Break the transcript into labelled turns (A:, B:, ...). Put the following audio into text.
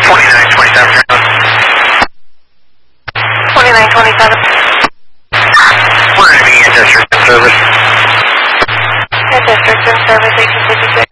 A: 2927.
B: 2927.
A: We're going to be in district in service.
B: In district in service 1856.